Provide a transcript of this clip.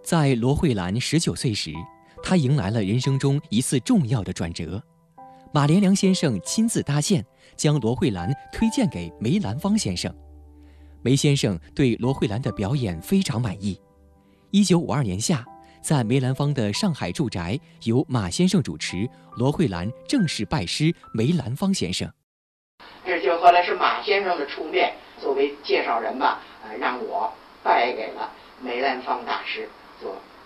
在罗慧兰19岁时，她迎来了人生中一次重要的转折。马连良先生亲自搭线，将罗慧兰推荐给梅兰芳先生。梅先生对罗慧兰的表演非常满意。1952年夏，在梅兰芳的上海住宅，由马先生主持，罗慧兰正式拜师梅兰芳先生。 这就后来是马先生的出面，作为介绍人吧，让我拜给了梅兰芳大师做